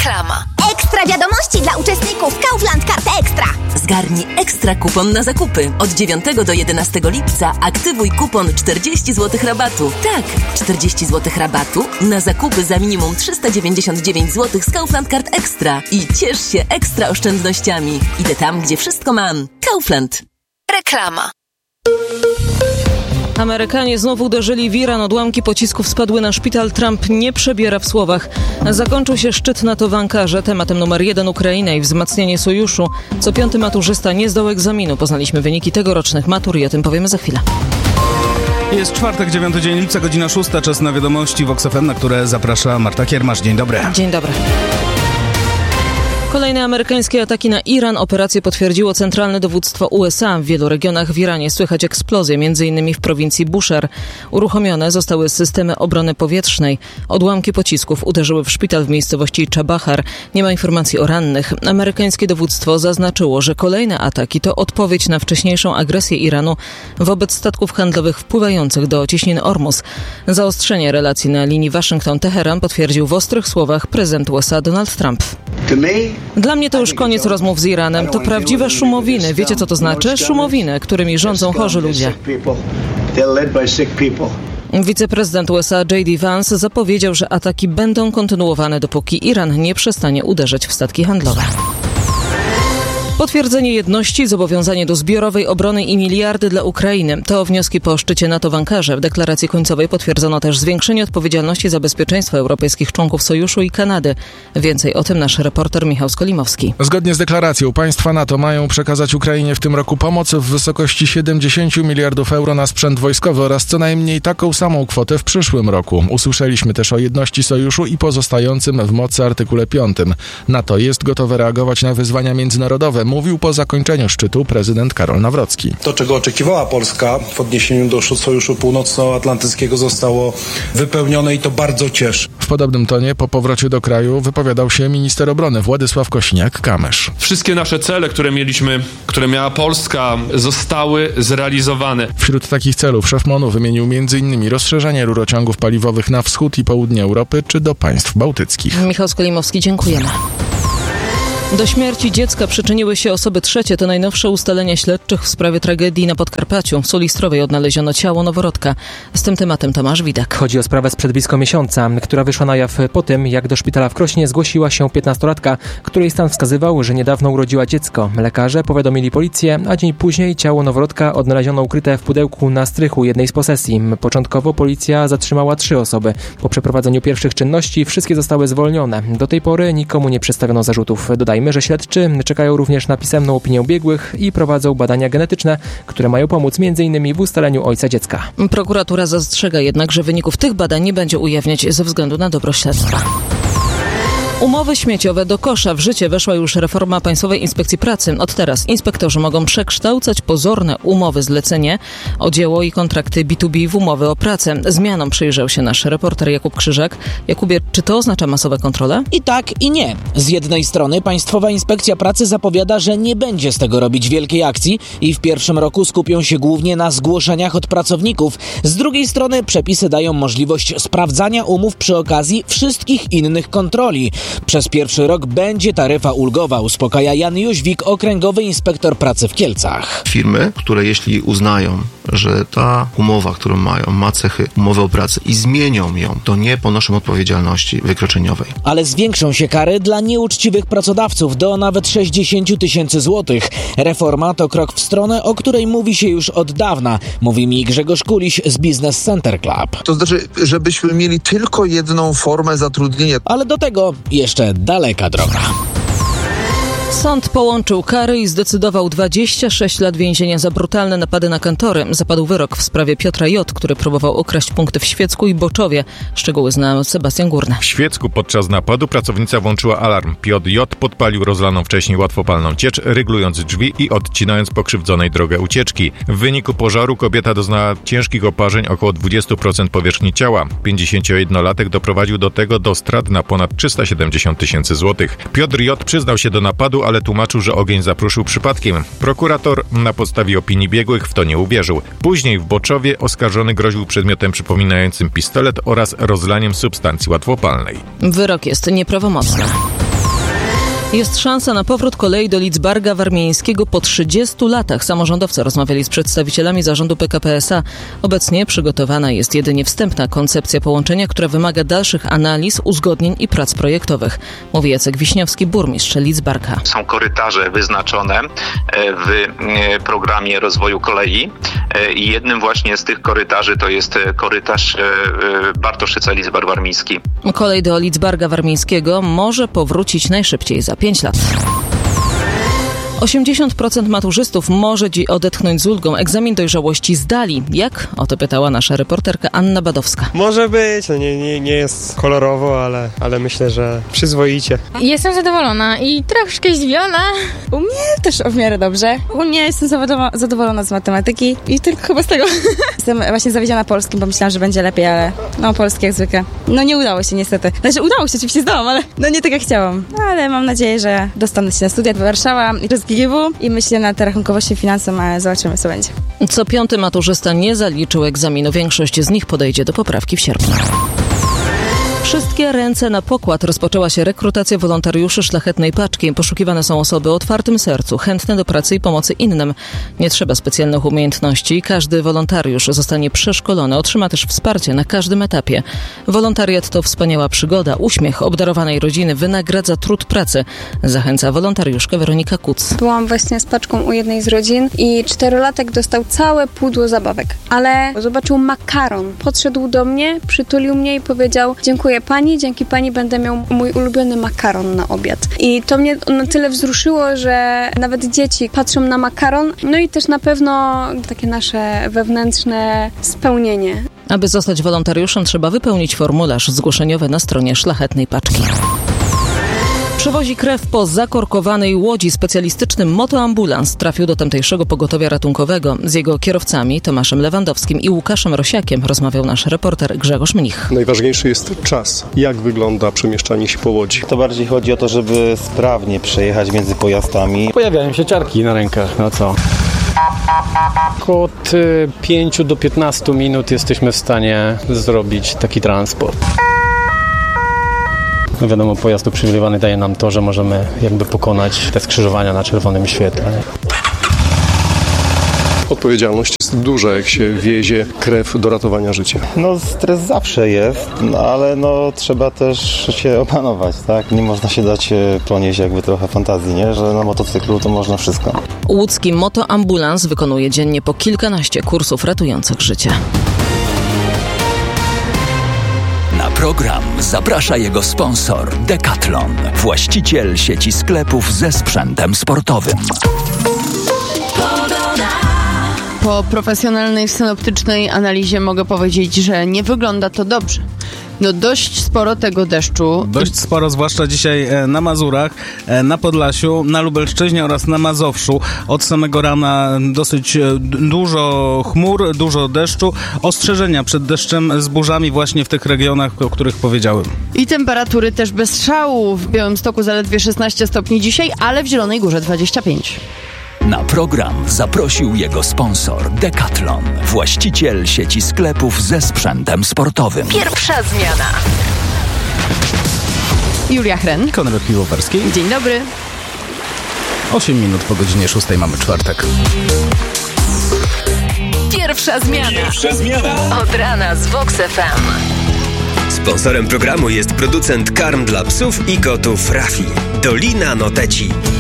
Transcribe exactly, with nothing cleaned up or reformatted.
Reklama. Ekstra wiadomości dla uczestników Kaufland Kart Ekstra. Zgarnij ekstra kupon na zakupy. Od dziewiątego do jedenastego lipca aktywuj kupon czterdzieści złotych rabatu. Tak, czterdzieści złotych rabatu na zakupy za minimum trzysta dziewięćdziesiąt dziewięć złotych z Kaufland Kart Ekstra. I ciesz się ekstra oszczędnościami. Idę tam, gdzie wszystko mam. Kaufland. Reklama. Amerykanie znowu uderzyli w Iran. Odłamki pocisków spadły na szpital. Trump nie przebiera w słowach. Zakończył się szczyt NATO w Ankarze. Tematem numer jeden Ukraina i wzmacnianie sojuszu. Co piąty maturzysta nie zdał egzaminu. Poznaliśmy wyniki tegorocznych matur i o tym powiemy za chwilę. Jest czwartek, dziewiąty dzień lipca, godzina szósta. Czas na wiadomości w Vox F M, na które zaprasza Marta Kiermasz. Dzień dobry. Dzień dobry. Kolejne amerykańskie ataki na Iran. Operację potwierdziło centralne dowództwo U S A. W wielu regionach w Iranie słychać eksplozje, m.in. w prowincji Bushehr. Uruchomione zostały systemy obrony powietrznej. Odłamki pocisków uderzyły w szpital w miejscowości Chabahar. Nie ma informacji o rannych. Amerykańskie dowództwo zaznaczyło, że kolejne ataki to odpowiedź na wcześniejszą agresję Iranu wobec statków handlowych wpływających do cieśniny Ormus. Zaostrzenie relacji na linii Waszyngton-Teheran potwierdził w ostrych słowach prezydent U S A Donald Trump. Dla mnie to już koniec rozmów z Iranem. To prawdziwe szumowiny. Wiecie, co to znaczy? Szumowiny, którymi rządzą chorzy ludzie. Wiceprezydent U S A J D Vance zapowiedział, że ataki będą kontynuowane, dopóki Iran nie przestanie uderzać w statki handlowe. Potwierdzenie jedności, zobowiązanie do zbiorowej obrony i miliardy dla Ukrainy. To wnioski po szczycie NATO w Ankarze. W deklaracji końcowej potwierdzono też zwiększenie odpowiedzialności za bezpieczeństwo europejskich członków Sojuszu i Kanady. Więcej o tym nasz reporter Michał Skolimowski. Zgodnie z deklaracją państwa NATO mają przekazać Ukrainie w tym roku pomoc w wysokości siedemdziesiąt miliardów euro na sprzęt wojskowy oraz co najmniej taką samą kwotę w przyszłym roku. Usłyszeliśmy też o jedności Sojuszu i pozostającym w mocy artykule piątym. NATO jest gotowe reagować na wyzwania międzynarodowe, mówił po zakończeniu szczytu prezydent Karol Nawrocki. To, czego oczekiwała Polska w odniesieniu do Sojuszu Północnoatlantyckiego, zostało wypełnione i to bardzo cieszy. W podobnym tonie po powrocie do kraju wypowiadał się minister obrony Władysław Kosiniak-Kamysz. Wszystkie nasze cele, które mieliśmy, które miała Polska, zostały zrealizowane. Wśród takich celów szef MON-u wymienił m.in. rozszerzenie rurociągów paliwowych na wschód i południe Europy czy do państw bałtyckich. Michał Skolimowski, dziękujemy. Do śmierci dziecka przyczyniły się osoby trzecie. To najnowsze ustalenia śledczych w sprawie tragedii na Podkarpaciu. W Sulistrowej odnaleziono ciało noworodka. Z tym tematem Tomasz Widak. Chodzi o sprawę sprzed blisko miesiąca, która wyszła na jaw po tym, jak do szpitala w Krośnie zgłosiła się piętnastolatka, której stan wskazywał, że niedawno urodziła dziecko. Lekarze powiadomili policję, a dzień później ciało noworodka odnaleziono ukryte w pudełku na strychu jednej z posesji. Początkowo policja zatrzymała trzy osoby. Po przeprowadzeniu pierwszych czynności wszystkie zostały zwolnione. Do tej pory nikomu nie przedstawiono zarzutów. Dodajmy, że śledczy czekają również na pisemną opinię biegłych i prowadzą badania genetyczne, które mają pomóc między innymi w ustaleniu ojca dziecka. Prokuratura zastrzega jednak, że wyników tych badań nie będzie ujawniać ze względu na dobro śledztwa. Umowy śmieciowe do kosza. W życie weszła już reforma Państwowej Inspekcji Pracy. Od teraz inspektorzy mogą przekształcać pozorne umowy zlecenie o dzieło i kontrakty B dwa B w umowy o pracę. Zmianom przyjrzał się nasz reporter Jakub Krzyżak. Jakubie, czy to oznacza masowe kontrole? I tak, i nie. Z jednej strony Państwowa Inspekcja Pracy zapowiada, że nie będzie z tego robić wielkiej akcji i w pierwszym roku skupią się głównie na zgłoszeniach od pracowników. Z drugiej strony przepisy dają możliwość sprawdzania umów przy okazji wszystkich innych kontroli. Przez pierwszy rok będzie taryfa ulgowa, uspokaja Jan Jóźwik, okręgowy inspektor pracy w Kielcach. Firmy, które jeśli uznają, że ta umowa, którą mają, ma cechy umowy o pracę i zmienią ją, to nie ponoszą odpowiedzialności wykroczeniowej. Ale zwiększą się kary dla nieuczciwych pracodawców do nawet sześćdziesiąt tysięcy złotych. Reforma to krok w stronę, o której mówi się już od dawna, mówi mi Grzegorz Kuliś z Business Center Club. To znaczy, żebyśmy mieli tylko jedną formę zatrudnienia. Ale do tego jeszcze daleka droga. Sąd połączył kary i zdecydował dwadzieścia sześć lat więzienia za brutalne napady na kantory. Zapadł wyrok w sprawie Piotra J., który próbował okraść punkty w Świecku i Boczowie. Szczegóły zna Sebastian Górny. W Świecku podczas napadu pracownica włączyła alarm. Piotr J. podpalił rozlaną wcześniej łatwopalną ciecz, ryglując drzwi i odcinając pokrzywdzonej drogę ucieczki. W wyniku pożaru kobieta doznała ciężkich oparzeń około dwadzieścia procent powierzchni ciała. pięćdziesięciojednolatek doprowadził do tego do strat na ponad trzysta siedemdziesiąt tysięcy złotych. Piotr J. przyznał się do napadu, ale tłumaczył, że ogień zapruszył przypadkiem. Prokurator na podstawie opinii biegłych w to nie uwierzył. Później w Boczowie oskarżony groził przedmiotem przypominającym pistolet oraz rozlaniem substancji łatwopalnej. Wyrok jest nieprawomocny. Jest szansa na powrót kolei do Lidzbarga Warmińskiego po trzydziestu latach. Samorządowcy rozmawiali z przedstawicielami zarządu P K P S A. Obecnie przygotowana jest jedynie wstępna koncepcja połączenia, która wymaga dalszych analiz, uzgodnień i prac projektowych. Mówi Jacek Wiśniowski, burmistrz Lidzbarka. Są korytarze wyznaczone w programie rozwoju kolei i jednym właśnie z tych korytarzy to jest korytarz Bartoszyca-Lidzbark Warmiński. Kolej do Lidzbarga Warmińskiego może powrócić najszybciej za pięć lat. osiemdziesiąt procent maturzystów może dziś odetchnąć z ulgą. Egzamin dojrzałości zdali. Jak? O to pytała nasza reporterka Anna Badowska. Może być, no nie, nie, nie jest kolorowo, ale, ale myślę, że przyzwoicie. Jestem zadowolona i troszkę zdziwiona. U mnie też w miarę dobrze. U mnie jestem zadowolona z matematyki i tylko chyba z tego. Jestem właśnie zawiedziona polskim, bo myślałam, że będzie lepiej, ale no polski jak zwykle. No nie udało się niestety. Znaczy udało się, oczywiście zdałam, ale no nie tak jak chciałam. Ale mam nadzieję, że dostanę się na studia do Warszawy i G G W i myślę nad rachunkowością i finansem, ale zobaczymy, co będzie. Co piąty maturzysta nie zaliczył egzaminu. Większość z nich podejdzie do poprawki w sierpniu. Wszystkie ręce na pokład. Rozpoczęła się rekrutacja wolontariuszy Szlachetnej Paczki. Poszukiwane są osoby o otwartym sercu, chętne do pracy i pomocy innym. Nie trzeba specjalnych umiejętności. Każdy wolontariusz zostanie przeszkolony, otrzyma też wsparcie na każdym etapie. Wolontariat to wspaniała przygoda. Uśmiech obdarowanej rodziny wynagradza trud pracy. Zachęca wolontariuszka Weronika Kuc. Byłam właśnie z paczką u jednej z rodzin i czterolatek dostał całe pudło zabawek, ale zobaczył makaron. Podszedł do mnie, przytulił mnie i powiedział: dziękuję pani, dzięki pani będę miał mój ulubiony makaron na obiad. I to mnie na tyle wzruszyło, że nawet dzieci patrzą na makaron, no i też na pewno takie nasze wewnętrzne spełnienie. Aby zostać wolontariuszem, trzeba wypełnić formularz zgłoszeniowy na stronie Szlachetnej Paczki. Przewozi krew po zakorkowanej łodzi. Specjalistyczny motoambulans trafił do tamtejszego pogotowia ratunkowego. Z jego kierowcami Tomaszem Lewandowskim i Łukaszem Rosiakiem rozmawiał nasz reporter Grzegorz Mnich. Najważniejszy jest czas. Jak wygląda przemieszczanie się po łodzi? To bardziej chodzi o to, żeby sprawnie przejechać między pojazdami. Pojawiają się ciarki na rękach, no co? Od pięciu do piętnastu minut jesteśmy w stanie zrobić taki transport. No wiadomo, pojazd uprzywilejowany daje nam to, że możemy jakby pokonać te skrzyżowania na czerwonym świetle. Odpowiedzialność jest duża, jak się wiezie krew do ratowania życia. No stres zawsze jest, no, ale no trzeba też się opanować, tak? Nie można się dać ponieść jakby trochę fantazji, nie? Że na motocyklu to można wszystko. Łódzki motoambulans wykonuje dziennie po kilkanaście kursów ratujących życie. Na program zaprasza jego sponsor Decathlon, właściciel sieci sklepów ze sprzętem sportowym. Po profesjonalnej synoptycznej analizie mogę powiedzieć, że nie wygląda to dobrze. No dość sporo tego deszczu. Dość sporo, zwłaszcza dzisiaj na Mazurach, na Podlasiu, na Lubelszczyźnie oraz na Mazowszu. Od samego rana dosyć dużo chmur, dużo deszczu. Ostrzeżenia przed deszczem z burzami właśnie w tych regionach, o których powiedziałem. I temperatury też bez szału. W Białymstoku zaledwie szesnaście stopni dzisiaj, ale w Zielonej Górze dwadzieścia pięć. Na program zaprosił jego sponsor Decathlon, właściciel sieci sklepów ze sprzętem sportowym. Pierwsza zmiana. Julia Hren. Konrad Piwowarski. Dzień dobry. osiem minut po godzinie szóstej mamy czwartek. Pierwsza zmiana. Pierwsza zmiana. Od rana z Vox F M. Sponsorem programu jest producent karm dla psów i kotów Rafi. Dolina Noteci.